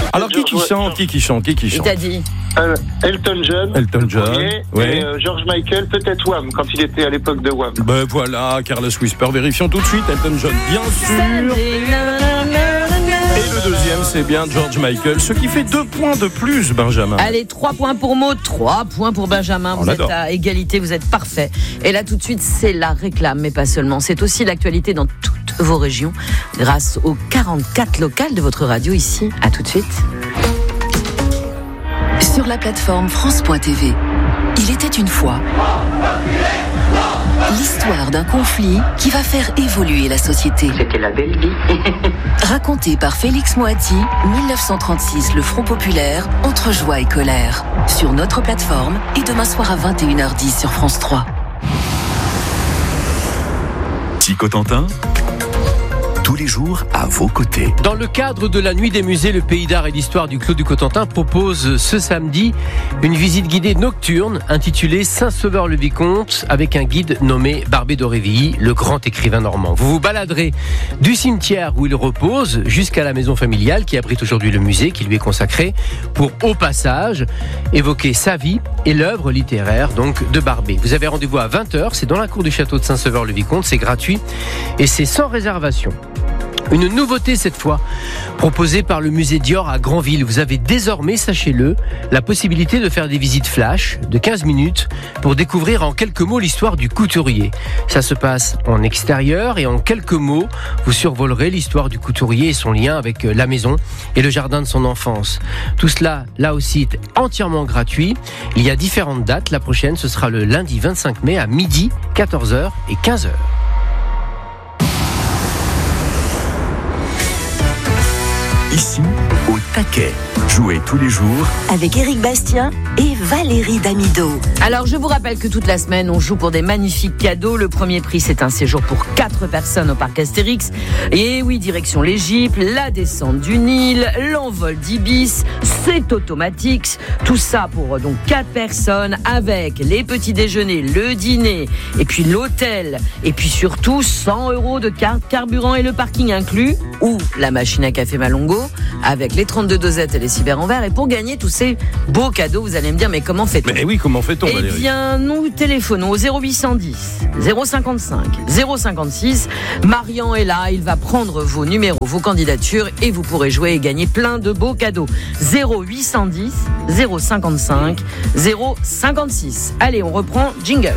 Alors qui chante Il t'a dit Elton John. Ouais. Et George Michael, peut-être Wham, quand il était à l'époque de Wham. Ben voilà, Carlos Whisper, vérifions tout de suite. Elton John, bien sûr. Et le deuxième, c'est bien George Michael, ce qui fait 2 points de plus, Benjamin. Allez, 3 points pour Maud, 3 points pour Benjamin. Vous êtes à égalité, vous êtes parfait. Et là, tout de suite, c'est la réclame, mais pas seulement. C'est aussi l'actualité dans toutes vos régions, grâce aux 44 locales de votre radio ici. À tout de suite. Sur la plateforme France.tv, il était une fois l'histoire d'un conflit qui va faire évoluer la société. C'était la belle vie. Raconté par Félix Moati, 1936, le Front populaire, entre joie et colère. Sur notre plateforme et demain soir à 21h10 sur France 3. Cotentin, tous les jours à vos côtés. Dans le cadre de la Nuit des musées, le Pays d'art et d'histoire du Clos du Cotentin propose ce samedi une visite guidée nocturne intitulée Saint-Sauveur-le-Vicomte avec un guide nommé Barbé d'Aurevilly, le grand écrivain normand. Vous vous baladerez du cimetière où il repose jusqu'à la maison familiale qui abrite aujourd'hui le musée qui lui est consacré pour, au passage, évoquer sa vie et l'œuvre littéraire donc de Barbé. Vous avez rendez-vous à 20h, c'est dans la cour du château de Saint-Sauveur-le-Vicomte, c'est gratuit et c'est sans réservation. Une nouveauté cette fois, proposée par le musée Dior à Granville. Vous avez désormais, sachez-le, la possibilité de faire des visites flash de 15 minutes pour découvrir en quelques mots l'histoire du couturier. Ça se passe en extérieur et en quelques mots, vous survolerez l'histoire du couturier et son lien avec la maison et le jardin de son enfance. Tout cela, là aussi, est entièrement gratuit. Il y a différentes dates. La prochaine, ce sera le lundi 25 mai à midi, 14h et 15h. Ici, au taquet. Jouez tous les jours avec Éric Bastien et Valérie Damido. Alors, je vous rappelle que toute la semaine, on joue pour des magnifiques cadeaux. Le premier prix, c'est un séjour pour 4 personnes au parc Astérix. Et oui, direction l'Égypte, la descente du Nil, l'envol d'Ibis, c'est automatique. Tout ça pour donc 4 personnes avec les petits déjeuners, le dîner, et puis l'hôtel, et puis surtout 100 € de carte carburant et le parking inclus, ou la machine à café Malongo, avec les 32 dosettes et les cyber en verre. Et pour gagner tous ces beaux cadeaux, vous allez me dire, mais comment fait-on ? Mais oui, comment fait-on, Valérie ? Eh bien, nous téléphonons au 0810 055 056. Marian est là, il va prendre vos numéros, vos candidatures, et vous pourrez jouer et gagner plein de beaux cadeaux. 0810 055 056. Allez, on reprend jingle.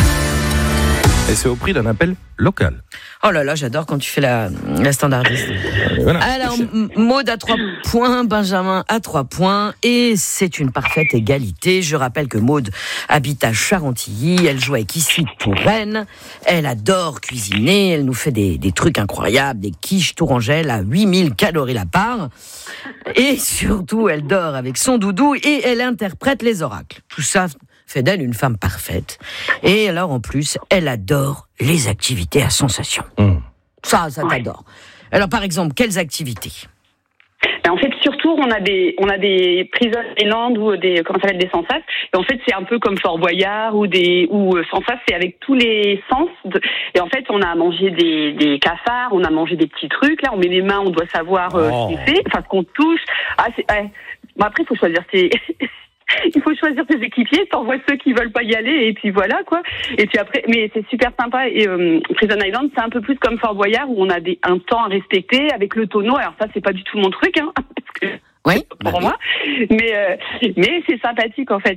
Et c'est au prix d'un appel local. Oh là là, j'adore quand tu fais la standardiste. Voilà. Alors, Maud à 3 points, Benjamin à 3 points, et c'est une parfaite égalité. Je rappelle que Maud habite à Charentilly, elle joue avec Ici pour Rennes, elle adore cuisiner, elle nous fait des trucs incroyables, des quiches tourangelles à 8000 calories la part, et surtout, elle dort avec son doudou et elle interprète les oracles. Tout ça fait d'elle une femme parfaite. Et alors, en plus, elle adore les activités à sensation. Ça t'adore. Alors, par exemple, quelles activités ? En fait, surtout, on a des Prison Island ou des des Sensas. Et en fait, c'est un peu comme Fort Boyard ou Sensas, c'est avec tous les sens. Et en fait, on a mangé des cafards, on a mangé des petits trucs. Là, on met les mains, on doit savoir ce qu'on fait, enfin ce qu'on touche. Bon, après, il faut choisir il faut choisir ses équipiers, t'envoies ceux qui veulent pas y aller, et puis voilà, quoi. Et puis après, mais c'est super sympa. Et Prison Island, c'est un peu plus comme Fort Boyard, où on a un temps à respecter avec le tonneau. Alors ça, c'est pas du tout mon truc, hein, parce que oui, pour moi. Mais c'est sympathique, en fait.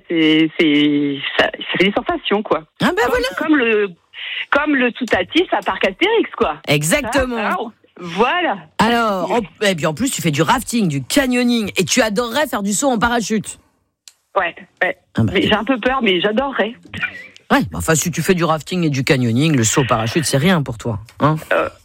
Ça fait des sensations, quoi. Ah ben voilà. Comme le Toutatis à Parc Astérix, quoi. Exactement. Voilà. Alors, et puis en plus, tu fais du rafting, du canyoning, et tu adorerais faire du saut en parachute. Ouais. Ah bah, mais j'ai un peu peur, mais j'adorerais. Ouais, enfin, si tu fais du rafting et du canyoning, le saut au parachute, c'est rien pour toi, hein ?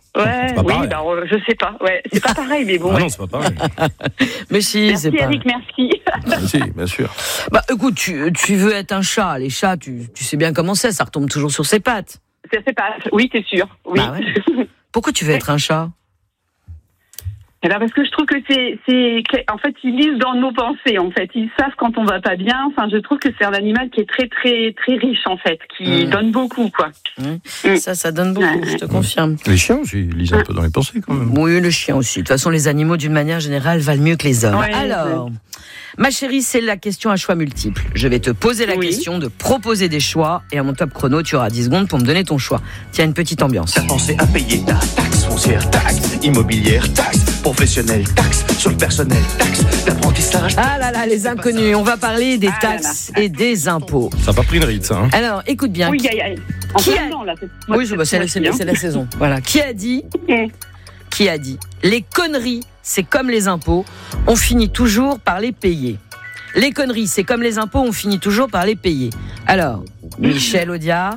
Je sais pas. Ouais, c'est pas pareil, mais bon. Ah non, c'est pas pareil. Mais si, merci c'est pas. Eric, merci. Si, bien sûr. Bah, écoute, tu veux être un chat. Les chats, tu sais bien comment c'est, ça retombe toujours sur ses pattes. C'est pas. Oui, c'est sûr. Oui. Bah ouais. Pourquoi tu veux être un chat ? Eh ben parce que je trouve que en fait, ils lisent dans nos pensées, en fait. Ils savent quand on va pas bien. Enfin, je trouve que c'est un animal qui est très, très, très riche, en fait, qui donne beaucoup, quoi. Ça donne beaucoup, je te confirme. Les chiens aussi, ils lisent un peu dans les pensées, quand même. Oui, le chien aussi. De toute façon, les animaux, d'une manière générale, valent mieux que les hommes. Ouais, alors, ma chérie, c'est la question à choix multiples. Je vais te poser la question, de proposer des choix, et à mon top chrono, tu auras 10 secondes pour me donner ton choix. Tiens, une petite ambiance. T'as pensé à payer ta taxe foncière, taxe immobilière, taxe professionnelle, taxe sur le personnel, taxe d'apprentissage. Ah là là, les inconnus. On va parler des taxes et des impôts. Ça n'a pas pris une ride, ça. Hein. Alors, écoute bien. Oui, en Qui plein a... dedans, là. Oui, c'est la saison. Voilà. Qui a dit les conneries, c'est comme les impôts, on finit toujours par les payer. Les conneries, c'est comme les impôts, on finit toujours par les payer. Alors, Michel Audiard,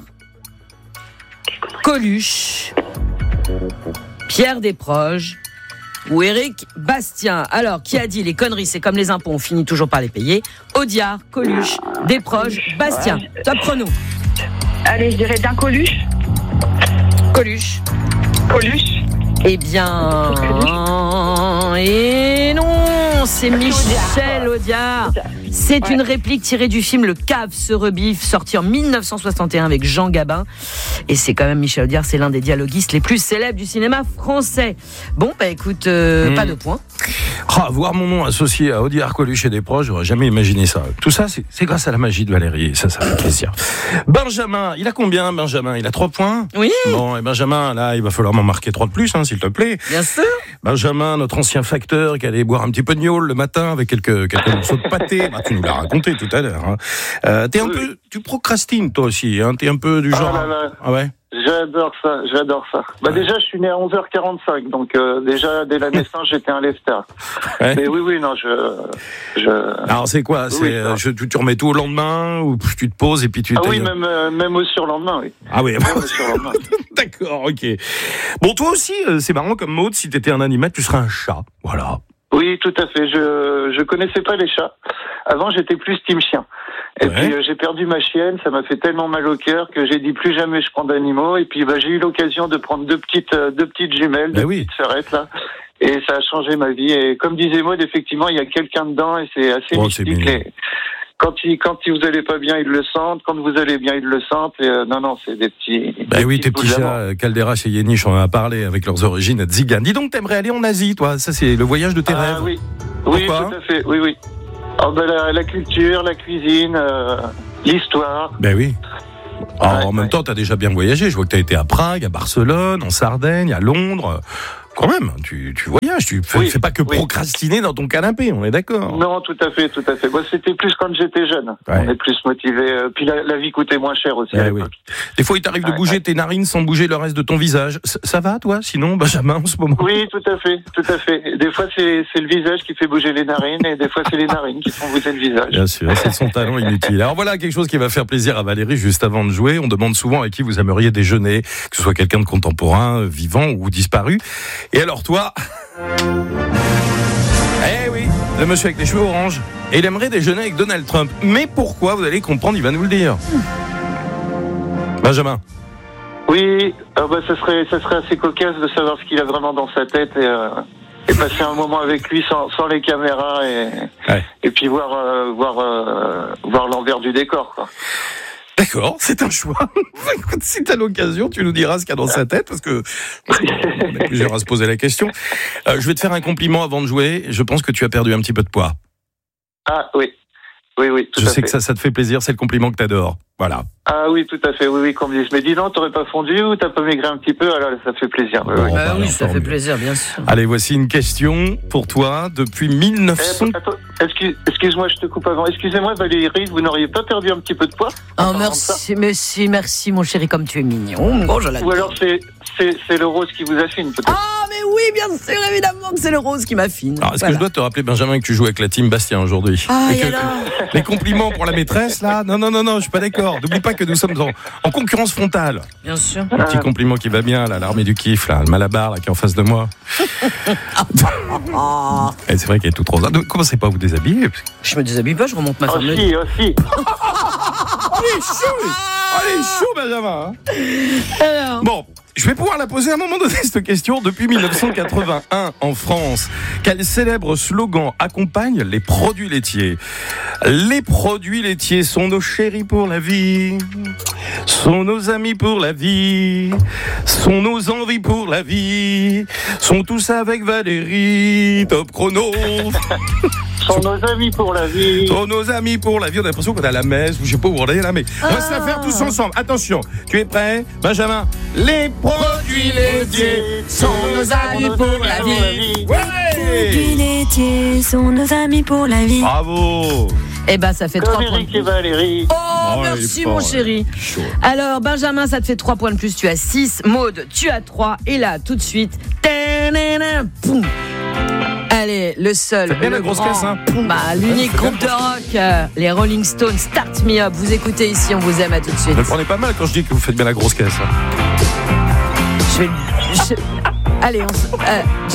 Coluche, Pierre Desproges ou Éric Bastien. Alors, qui a dit les conneries, c'est comme les impôts, on finit toujours par les payer? Audiard, Coluche, Desproges, Bastien. Top chrono. Allez, je dirais d'un Coluche. Coluche. Eh bien... Et non, c'est Michel Audiard. C'est une réplique tirée du film Le Cave se rebiffe, sorti en 1961 avec Jean Gabin. Et c'est quand même Michel Audiard, c'est l'un des dialoguistes les plus célèbres du cinéma français. Bon, bah écoute, pas de points. Voir mon nom associé à Audiard, Coluche et Desproges, j'aurais jamais imaginé ça. Tout ça, c'est grâce à la magie de Valérie. Ça fait plaisir. Benjamin, il a combien, Benjamin? Il a 3 points? Oui. Bon, et Benjamin, là, il va falloir m'en marquer 3 de plus, hein, s'il te plaît. Bien sûr. Benjamin, notre ancien facteur qui allait boire un petit peu de gnôle le matin avec quelques morceaux de pâté. Bah, tu nous l'as raconté tout à l'heure. Hein. Tu procrastines toi aussi. Hein. T'es un peu du genre. Ah ouais. J'adore ça. Bah déjà, je suis né à 11h45, donc déjà dès la naissance, j'étais un lève-tard. Ouais. Mais oui, non, Alors c'est quoi? Tu remets tout au lendemain ou tu te poses et puis tu. Ah oui, même au surlendemain, oui. Ah oui. Même au surlendemain. D'accord, ok. Bon, toi aussi, c'est marrant comme Maud. Si t'étais un animal, tu serais un chat. Voilà. Oui, tout à fait. Je connaissais pas les chats. Avant, j'étais plus team chien. Et puis j'ai perdu ma chienne, ça m'a fait tellement mal au cœur que j'ai dit plus jamais je prends d'animaux. Et puis j'ai eu l'occasion de prendre deux petites jumelles, petites sœurettes là. Et ça a changé ma vie. Et comme disait Maud, effectivement, il y a quelqu'un dedans et c'est assez mystique. Quand vous allez pas bien, ils le sentent. Quand vous allez bien, ils le sentent. Et, non, c'est des petits. Tes petits chats, Caldera chez Yéniche, on en a parlé avec leurs origines à Tzigane. Dis donc, t'aimerais aller en Asie, toi? Ça, c'est le voyage de tes rêves. Oui, pourquoi? Tout à fait. Oui. La culture, la cuisine, l'histoire. Ben oui. En même temps, t'as déjà bien voyagé. Je vois que t'as été à Prague, à Barcelone, en Sardaigne, à Londres. Quand même, tu voyages, tu fais pas que procrastiner dans ton canapé, on est d'accord? Non, tout à fait. Moi, c'était plus quand j'étais jeune. On est plus motivé. Puis la vie coûtait moins cher aussi à l'époque. Des fois, il t'arrive de bouger tes narines sans bouger le reste de ton visage. Ça va, toi, sinon, Benjamin, en ce moment? Oui, tout à fait. Des fois, c'est le visage qui fait bouger les narines et des fois, c'est les narines qui font bouger le visage. Bien sûr, c'est son talent inutile. Alors voilà quelque chose qui va faire plaisir à Valérie juste avant de jouer. On demande souvent avec qui vous aimeriez déjeuner, que ce soit quelqu'un de contemporain, vivant ou disparu. Et alors toi, oui, le monsieur avec les cheveux orange, et il aimerait déjeuner avec Donald Trump. Mais pourquoi? Vous allez comprendre, il va nous le dire. Benjamin. Oui, ça serait assez cocasse de savoir ce qu'il a vraiment dans sa tête et passer un moment avec lui sans les caméras et puis voir l'envers du décor, quoi. D'accord, c'est un choix. Écoute, si t'as l'occasion, tu nous diras ce qu'il y a dans sa tête, parce que on est plusieurs à se poser la question. Je vais te faire un compliment avant de jouer. Je pense que tu as perdu un petit peu de poids. Ah oui, tout à fait. Je sais que ça te fait plaisir, c'est le compliment que t'adores. Voilà. Ah oui, tout à fait, oui, qu'on me dise. Mais dis donc, t'aurais pas fondu ou t'as pas maigri un petit peu? Alors ça fait plaisir. Oui, ça fait plaisir, bien sûr. Allez, voici une question pour toi depuis 1900. Attends, excuse-moi, je te coupe avant. Excusez-moi, Valérie, vous n'auriez pas perdu un petit peu de poids? Merci, mon chéri, comme tu es mignon. Bon, je l'adore. Ou alors c'est le rose qui vous affine, peut-être. Ah, mais oui, bien sûr, évidemment que c'est le rose qui m'affine. Alors, est-ce que je dois te rappeler, Benjamin, que tu joues avec la team Bastien aujourd'hui? Les compliments pour la maîtresse, là? Non, je suis pas d'accord. N'oublie pas que nous sommes en concurrence frontale. Bien sûr. Un petit compliment qui va bien, là, l'armée du kiff, là, le Malabar, là, qui est en face de moi. Et c'est vrai qu'elle est toute rose. Ne commencez pas à vous déshabiller. Je me déshabille pas, je remonte ma femme. Aussi. Allez, chaud, Benjamin. Alors. Bon, je vais pouvoir la poser à un moment donné, cette question. Depuis 1981, en France, quel célèbre slogan accompagne les produits laitiers? Les produits laitiers sont nos chéris pour la vie, sont nos amis pour la vie, sont nos envies pour la vie, sont tous avec Valérie, top chrono. Sont nos amis pour la vie. Sont nos amis pour la vie. On a l'impression qu'on est à la messe, ou je sais pas où on est là, mais on va se la faire tous ensemble. Attention, tu es prêt, Benjamin? Les produits laitiers sont nos amis pour la vie. Les produits laitiers sont nos amis pour la vie. Bravo. Eh ben, ça fait 3 points. Eric et Valérie. Oh, merci mon chéri. Alors, Benjamin, ça te fait 3 points de plus. Tu as 6. Maud, tu as 3. Et là, tout de suite. Poum. Allez, le seul. C'est bien la grosse caisse, hein. L'unique groupe de rock, les Rolling Stones, Start Me Up. Vous écoutez ici, on vous aime, à tout de suite. Ne le prenez pas mal quand je dis que vous faites bien la grosse caisse. Allez,